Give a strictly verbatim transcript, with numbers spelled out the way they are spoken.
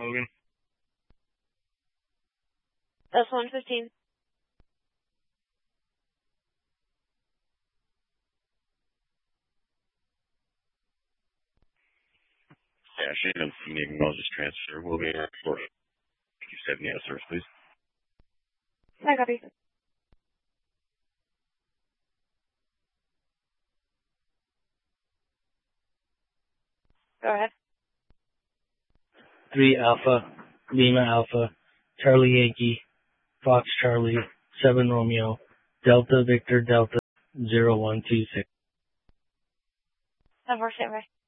Logan. That's one fifteen. Yeah, Shannon, you need to just transfer. We'll be in for you seventy out of service, please. I copy. Go ahead. three Alpha, Lima Alpha, Charlie Yankee, Fox Charlie, seven Romeo, Delta Victor Delta, zero one two six. Have more standby.